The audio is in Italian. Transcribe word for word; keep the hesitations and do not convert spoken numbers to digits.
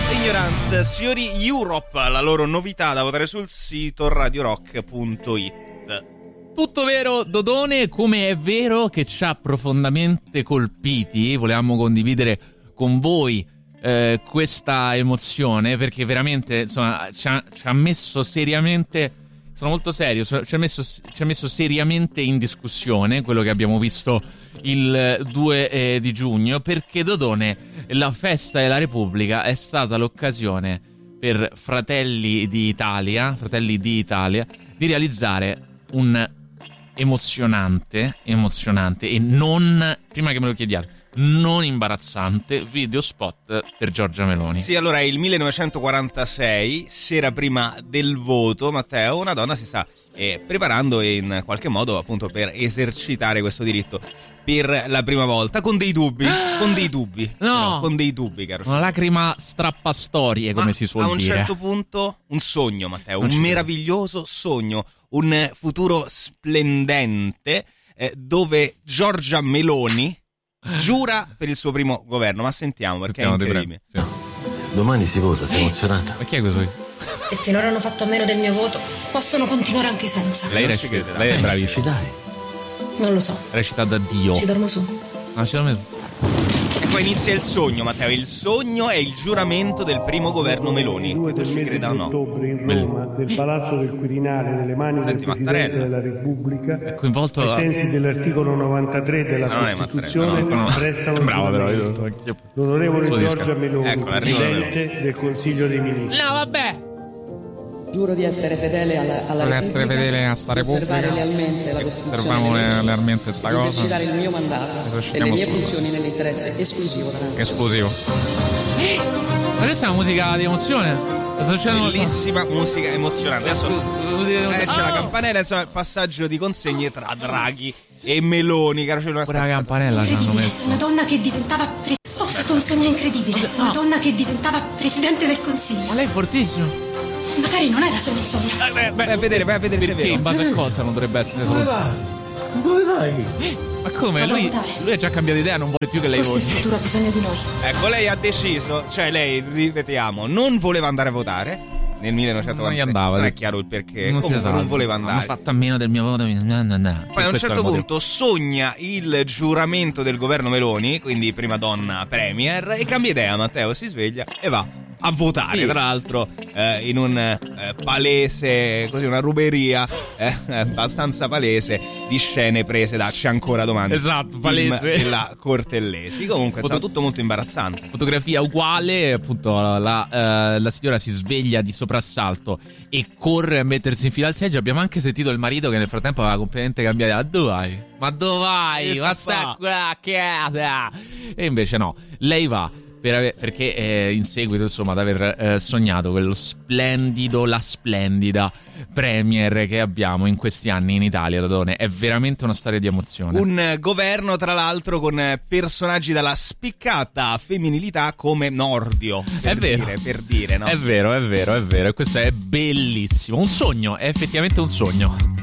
Ignorance, signori Europe, la loro novità da votare sul sito radio rock punto it. Tutto vero, Dodone, come è vero che ci ha profondamente colpiti. Volevamo condividere con voi eh, questa emozione, perché veramente, insomma, ci ha, ci ha messo seriamente, sono molto serio, ci ha messo, ci ha messo seriamente in discussione quello che abbiamo visto il due eh, di giugno, perché Dodone, la festa della Repubblica è stata l'occasione per Fratelli d'Italia, Fratelli d'Italia, di realizzare un emozionante, emozionante e non, prima che me lo chiediate, non imbarazzante video spot per Giorgia Meloni. Sì, allora è il millenovecentoquarantasei, sera prima del voto, Matteo, una donna si sta eh, preparando in qualche modo appunto per esercitare questo diritto per la prima volta, con dei dubbi, con dei dubbi, no, però, con dei dubbi, caro. Una lacrima strappastorie, come Ma si suol dire. A un dire. certo punto un sogno, Matteo, non un meraviglioso sogno, un futuro splendente eh, dove Giorgia Meloni giura per il suo primo governo. Ma sentiamo, perché Sentiamo, è incredibile. Sì. Domani si vota, sei emozionata? Ma chi è questo? Se finora hanno fatto a meno del mio voto, possono continuare anche senza. Lei recita, lei è bravissima. Dai. Non lo so. Recita da Dio. Ci dormo su. No, ci dormo su. E poi inizia il sogno, Matteo. Il sogno è il giuramento del primo governo Meloni. due Tu del ci mese creda o di no? ottobre in Roma, del Palazzo del Quirinale, nelle mani Senti, del Presidente Mattarella. della Repubblica, È coinvolto ai la... sensi dell'articolo novantatré della No, non è Costituzione, Mattarella, no, no. prestano Bravo, però giuramento. io... L'onorevole Suo disco. Giorgia Meloni, Ecco, arriva Presidente del Consiglio dei Ministri. No, vabbè. Giuro di essere fedele alla, alla Di Repubblica, essere fedele a sta di osservare Repubblica, lealmente la Costituzione osserviamo e le leggi, lealmente sta di cosa, esercitare il mio mandato e le esercitiamo mie su- funzioni nell'interesse esclusivo della nazione. esplosivo. Ma questa è una musica di emozione? Sta succedendo Bellissima musica emozionante. Adesso qualcosa? esce la campanella, insomma, il passaggio di consegne tra Draghi e Meloni, caro. C'è una Pure la campanella ci hanno Incredibile. messo. Una donna che diventava presidente. Ho fatto un sogno incredibile. Una donna che diventava presidente del Ma Consiglio. lei è fortissimo. Magari non era solo un sogno. Eh, Vai a vedere, vai a vedere se è perché in vero. base a cosa non dovrebbe essere Dove soluzione? vai? Dove vai? Ma come? Vado a Lui, votare. lui ha già cambiato idea, non vuole più che lei Forse il voti. futuro ha bisogno di noi. Ecco, lei ha deciso, cioè lei, ripetiamo, non voleva andare a votare nel millenovecentoquaranta. Non gli andava. Non è chiaro il perché. Non si Comunque sa. non voleva andare. Hanno fatto a meno del mio voto. No, no, no. Poi a un Questo è certo il motivo. punto sogna il giuramento del governo Meloni, quindi prima donna premier, e cambia idea, Matteo, si sveglia e va a votare, Sì. tra l'altro eh, in un eh, palese, così una ruberia eh, abbastanza palese di scene prese da C'è ancora domani. Esatto, film palese. della Cortellesi. Comunque è Foto- stato tutto molto imbarazzante. Fotografia uguale, appunto la, eh, la signora si sveglia di soprassalto e corre a mettersi in fila al seggio. Abbiamo anche sentito il marito che nel frattempo aveva completamente cambiato. Ma dove vai? Ma dove vai? Che Ma sta sta fa? qua, che è? E invece no, lei va per ave- perché eh, in seguito insomma ad aver eh, sognato quello splendido, la splendida premier che abbiamo in questi anni in Italia, Dodone. È veramente una storia di emozione. Un eh, governo, tra l'altro, con eh, personaggi dalla spiccata femminilità come Nordio. Per È vero. dire, per dire, no? È vero, è vero, è vero. E questo è bellissimo. Un sogno, è effettivamente un sogno.